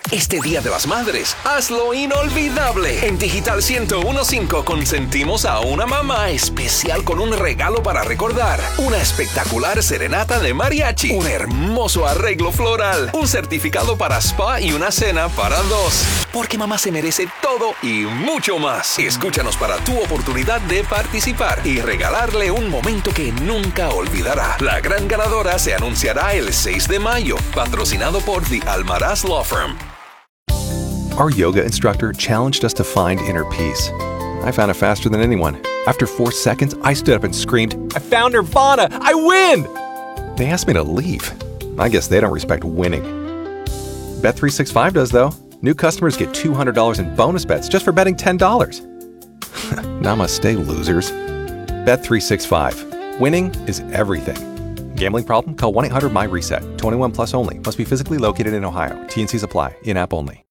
Este Día de las Madres, hazlo inolvidable. En Digital 101.5 consentimos a una mamá especial con un regalo para recordar. Una espectacular serenata de mariachi, un hermoso arreglo floral, un certificado para spa y una cena para dos. Porque mamá se merece todo y mucho más. Escúchanos para tu oportunidad de participar y regalarle un momento que nunca olvidará. La gran ganadora se anunciará el 6 de mayo, patrocinado por The Almaraz Law Firm. Our yoga instructor challenged us to find inner peace. I found it faster than anyone. After 4 seconds, I stood up and screamed, "I found Nirvana! I win!" They asked me to leave. I guess they don't respect winning. Bet365 does, though. New customers get $200 in bonus bets just for betting $10. Namaste, losers. Bet365. Winning is everything. Gambling problem? Call 1-800-MY-RESET. 21 plus only. Must be physically located in Ohio. T&Cs apply. In-app only.